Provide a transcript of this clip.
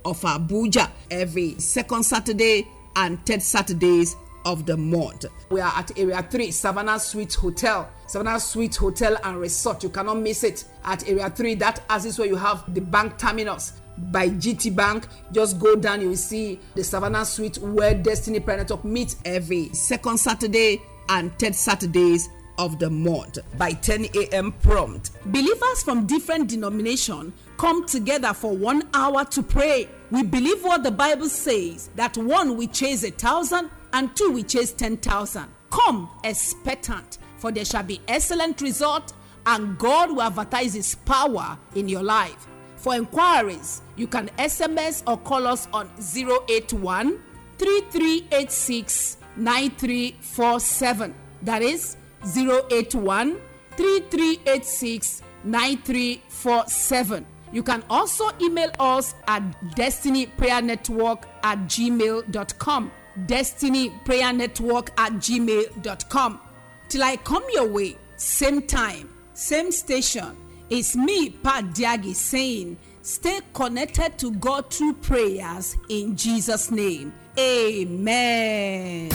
of Abuja every second Saturday and third Saturdays of the month. We are at Area 3, Savannah Suite Hotel. Savannah Suite Hotel and Resort. You cannot miss it at Area 3. That is where you have the bank terminus by GT Bank. Just go down, you will see the Savannah Suite where Destiny Prayer Network meets every second Saturday and third Saturdays of the month by 10 a.m. prompt. Believers from different denominations come together for 1 hour to pray. We believe what the Bible says, that 1 will chase 1,000 and 2 will chase 10,000. Come expectant, for there shall be excellent result, and God will advertise his power in your life. For inquiries, you can SMS or call us on 081 3386 9347. That is 081 3386 9347. You can also email us at destinyprayernetwork@gmail.com. destinyprayernetwork@gmail.com. Till I come your way, same time, same station. It's me, Pat Diagi, saying, stay connected to God through prayers in Jesus' name. Amen.